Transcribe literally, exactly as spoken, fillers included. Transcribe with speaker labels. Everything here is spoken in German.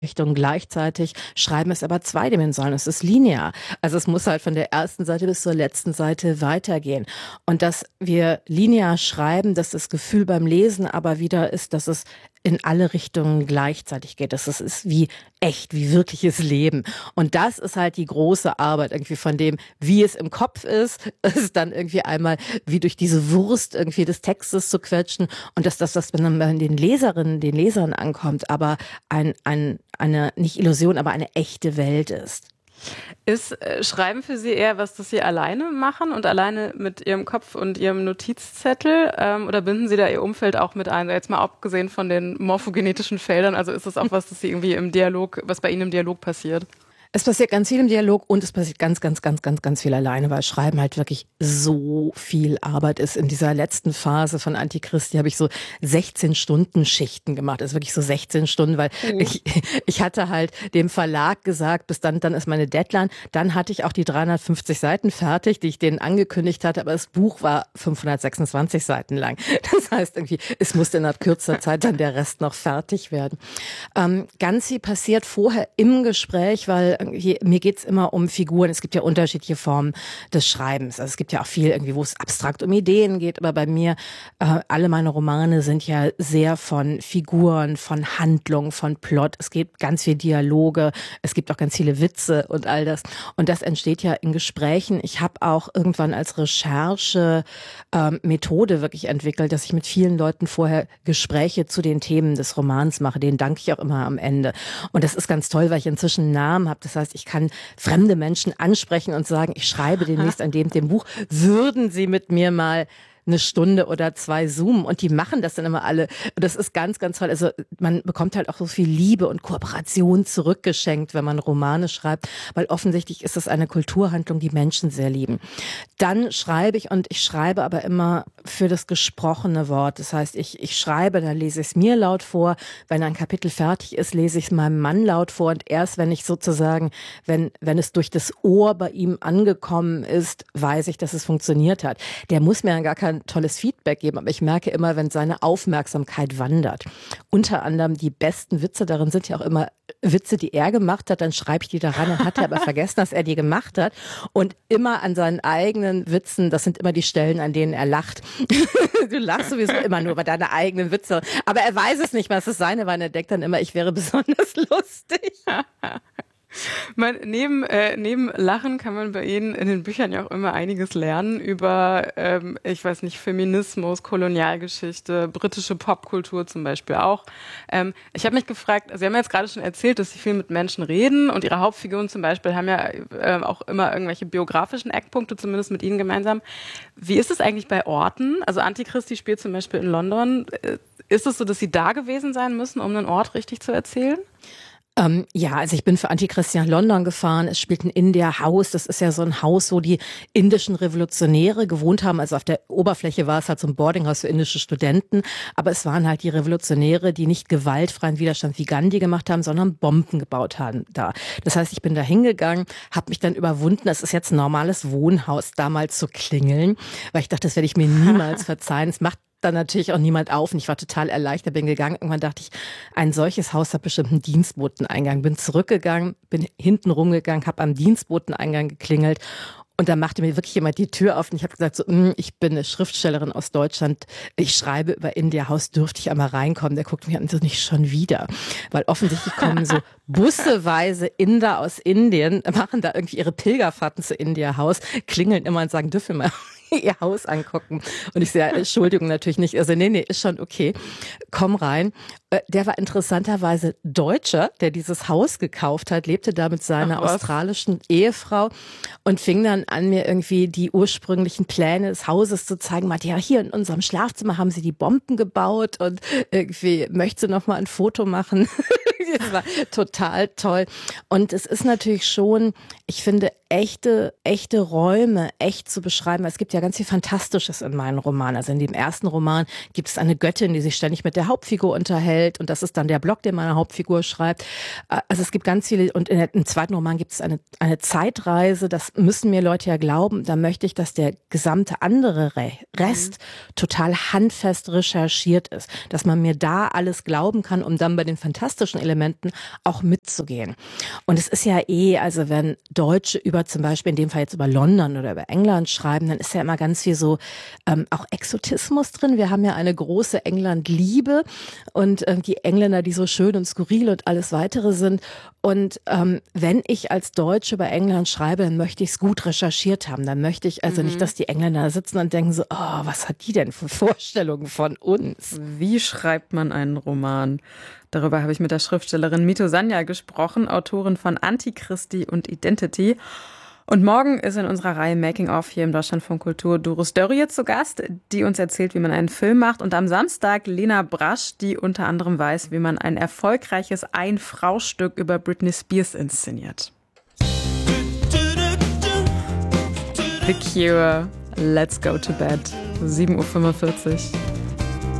Speaker 1: Richtungen gleichzeitig. Schreiben ist aber zweidimensional, es ist linear. Also es muss halt von der ersten Seite bis zur letzten Seite weitergehen. Und dass wir linear schreiben, dass das Gefühl beim Lesen aber wieder ist, dass es in alle Richtungen gleichzeitig geht. Dass es ist wie echt, wie wirkliches Leben. Und das ist halt die große Arbeit irgendwie von dem, wie es im Kopf ist, es dann irgendwie einmal wie durch diese Wurst irgendwie des Textes zu quetschen und dass das, was dann bei den Leserinnen, den Lesern ankommt, aber ein, ein, eine, nicht Illusion, aber eine echte Welt ist.
Speaker 2: Ist äh, Schreiben für Sie eher was, das Sie alleine machen und alleine mit Ihrem Kopf und Ihrem Notizzettel? Ähm, oder binden Sie da Ihr Umfeld auch mit ein? Jetzt mal abgesehen von den morphogenetischen Feldern, also ist das auch was, das Sie irgendwie im Dialog, was bei Ihnen im Dialog passiert?
Speaker 1: Es passiert ganz viel im Dialog und es passiert ganz, ganz, ganz, ganz, ganz viel alleine, weil Schreiben halt wirklich so viel Arbeit ist. In dieser letzten Phase von Antichristi habe ich so sechzehn Stunden Schichten gemacht. Das ist wirklich so sechzehn Stunden, weil mhm. ich, ich hatte halt dem Verlag gesagt, bis dann, dann ist meine Deadline. Dann hatte ich auch die dreihundertfünfzig Seiten fertig, die ich denen angekündigt hatte, aber das Buch war fünfhundertsechsundzwanzig Seiten lang. Das heißt irgendwie, es musste innerhalb kürzester Zeit dann der Rest noch fertig werden. Ähm, ganz viel passiert vorher im Gespräch, weil Hier, mir geht's immer um Figuren. Es gibt ja unterschiedliche Formen des Schreibens. Also es gibt ja auch viel irgendwie, wo es abstrakt um Ideen geht. Aber bei mir, äh, alle meine Romane sind ja sehr von Figuren, von Handlung, von Plot. Es gibt ganz viel Dialoge. Es gibt auch ganz viele Witze und all das. Und das entsteht ja in Gesprächen. Ich habe auch irgendwann als Recherche ähm, Methode wirklich entwickelt, dass ich mit vielen Leuten vorher Gespräche zu den Themen des Romans mache. Denen danke ich auch immer am Ende. Und das ist ganz toll, weil ich inzwischen einen Namen habe. Das heißt, ich kann fremde Menschen ansprechen und sagen, ich schreibe demnächst an dem, dem Buch. Würden Sie mit mir mal eine Stunde oder zwei zoomen? Und die machen das dann immer alle. Und das ist ganz, ganz toll. Also man bekommt halt auch so viel Liebe und Kooperation zurückgeschenkt, wenn man Romane schreibt, weil offensichtlich ist das eine Kulturhandlung, die Menschen sehr lieben. Dann schreibe ich und ich schreibe aber immer für das gesprochene Wort. Das heißt, ich, ich schreibe, dann lese ich es mir laut vor. Wenn ein Kapitel fertig ist, lese ich es meinem Mann laut vor. Und erst wenn ich sozusagen, wenn, wenn es durch das Ohr bei ihm angekommen ist, weiß ich, dass es funktioniert hat. Der muss mir dann gar kein tolles Feedback geben, aber ich merke immer, wenn seine Aufmerksamkeit wandert. Unter anderem die besten Witze darin sind ja auch immer Witze, die er gemacht hat, dann schreibe ich die da ran, dann hat er aber vergessen, dass er die gemacht hat. Und immer an seinen eigenen Witzen, das sind immer die Stellen, an denen er lacht. Du lachst sowieso immer nur über deine eigenen Witze. Aber er weiß es nicht, was es seine waren. Er denkt dann immer, ich wäre besonders lustig.
Speaker 2: Man, neben, äh, neben Lachen kann man bei Ihnen in den Büchern ja auch immer einiges lernen über, ähm, ich weiß nicht, Feminismus, Kolonialgeschichte, britische Popkultur zum Beispiel auch. Ähm, ich habe mich gefragt, Sie haben ja jetzt gerade schon erzählt, dass Sie viel mit Menschen reden und Ihre Hauptfiguren zum Beispiel haben ja äh, auch immer irgendwelche biografischen Eckpunkte, zumindest mit Ihnen gemeinsam. Wie ist es eigentlich bei Orten? Also Antichristi spielt zum Beispiel in London. Ist es so, dass Sie da gewesen sein müssen, um einen Ort richtig zu erzählen?
Speaker 1: Ähm, ja, also ich bin für Antichristi nach London gefahren. Es spielt ein India-Haus. Das ist ja so ein Haus, wo die indischen Revolutionäre gewohnt haben. Also auf der Oberfläche war es halt so ein Boardinghaus für indische Studenten. Aber es waren halt die Revolutionäre, die nicht gewaltfreien Widerstand wie Gandhi gemacht haben, sondern Bomben gebaut haben da. Das heißt, ich bin da hingegangen, habe mich dann überwunden. Das ist jetzt ein normales Wohnhaus, damals zu klingeln, weil ich dachte, das werde ich mir niemals verzeihen. Es macht dann natürlich auch niemand auf und ich war total erleichtert, bin gegangen. Irgendwann dachte ich, ein solches Haus hat bestimmt einen Dienstboteneingang. Bin zurückgegangen, bin hinten rumgegangen, habe am Dienstboteneingang geklingelt und da machte mir wirklich jemand die Tür auf und ich habe gesagt, so, ich bin eine Schriftstellerin aus Deutschland, ich schreibe über India Haus, dürfte ich einmal reinkommen? Der guckt mich an, so nicht schon wieder, weil offensichtlich kommen so busseweise Inder aus Indien, machen da irgendwie ihre Pilgerfahrten zu India Haus, klingeln immer und sagen, dürfen wir mal ihr Haus angucken. Und ich sage, Entschuldigung, natürlich nicht. Also nee, nee, ist schon okay. Komm rein. Der war interessanterweise Deutscher, der dieses Haus gekauft hat, lebte da mit seiner australischen Ehefrau und fing dann an, mir irgendwie die ursprünglichen Pläne des Hauses zu zeigen. Meinte, ja, hier in unserem Schlafzimmer haben sie die Bomben gebaut und irgendwie möchte noch mal ein Foto machen. Das war total toll. Und es ist natürlich schon, ich finde, echte, echte Räume echt zu beschreiben. Es gibt ja ganz viel Fantastisches in meinen Romanen. Also in dem ersten Roman gibt es eine Göttin, die sich ständig mit der Hauptfigur unterhält. Welt und das ist dann der Blog, den meine Hauptfigur schreibt. Also es gibt ganz viele und im zweiten Roman gibt es eine, eine Zeitreise, das müssen mir Leute ja glauben, da möchte ich, dass der gesamte andere Rest mhm. total handfest recherchiert ist, dass man mir da alles glauben kann, um dann bei den fantastischen Elementen auch mitzugehen. Und es ist ja eh, also wenn Deutsche über zum Beispiel, in dem Fall jetzt über London oder über England schreiben, dann ist ja immer ganz viel so ähm, auch Exotismus drin. Wir haben ja eine große England-Liebe und ähm, die Engländer, die so schön und skurril und alles weitere sind. Und ähm, wenn ich als Deutsche über England schreibe, dann möchte ich es gut recherchiert haben. Dann möchte ich also mhm. nicht, dass die Engländer sitzen und denken so, oh, was hat die denn für Vorstellungen von uns?
Speaker 2: Wie schreibt man einen Roman? Darüber habe ich mit der Schriftstellerin Mito Sanya gesprochen, Autorin von Antichristi und Identity. Und morgen ist in unserer Reihe Making of hier im Deutschlandfunk Kultur Doris Dörrie zu Gast, die uns erzählt, wie man einen Film macht. Und am Samstag Lena Brasch, die unter anderem weiß, wie man ein erfolgreiches Ein-Frau-Stück über Britney Spears inszeniert. The Cure, Let's Go to Bed, sieben Uhr fünfundvierzig.